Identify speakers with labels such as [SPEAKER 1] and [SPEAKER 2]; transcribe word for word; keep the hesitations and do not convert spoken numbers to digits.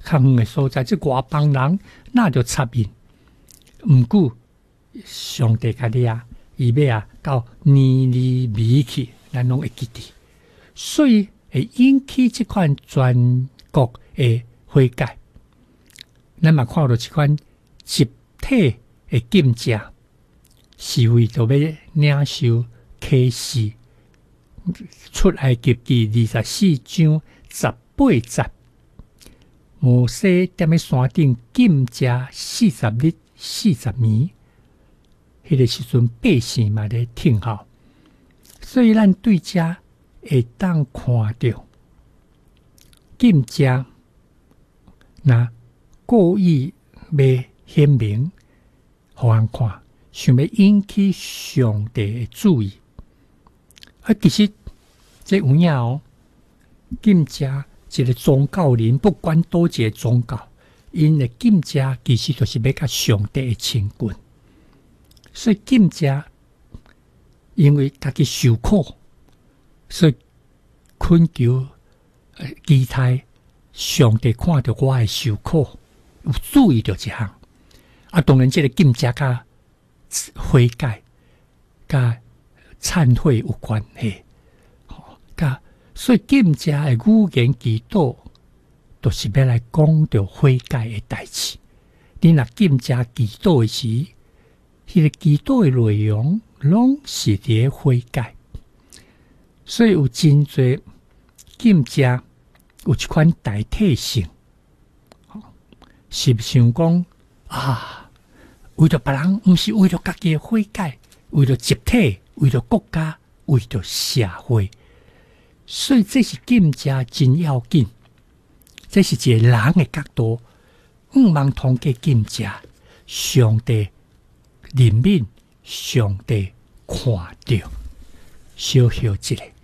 [SPEAKER 1] 较远的所在，即外邦人那就插因。毋过上帝甲你啊，伊要啊到年里尾去，咱拢会记得，所以会引起即款全国的悔改。咱嘛看到即款集体的禁食，是为着要领受启示。出埃及记二十四章十八节，摩西踮咧山顶禁食四十日、四十年。迄个时阵，百姓嘛咧听候，所以咱对遮会当看到禁食，那故意要显明，互人看，想要引起上帝的注意。啊，其实这有影哦，禁食一个宗教人，不管多一个宗教，因的禁食其实就是要甲上帝的亲近。所以禁食，因为家己受苦，所以恳求、期待上帝看到我的受苦，有注意到这项。啊，当然，这个禁食甲悔改、甲忏悔有关系。甲所以禁食的语言祈祷，都是要来讲到悔改的代志。你若禁食祈祷的时，迄个祈祷的内容，拢是伫悔改。所以有真多禁食有一款代替性，是不想讲啊？为着别人，毋是为着家己的悔改，为着集体，为着国家，为着社会。所以这是禁食真要紧，这是一个人的角度，毋茫通过禁食，上帝怜悯，上帝看到，小小一个。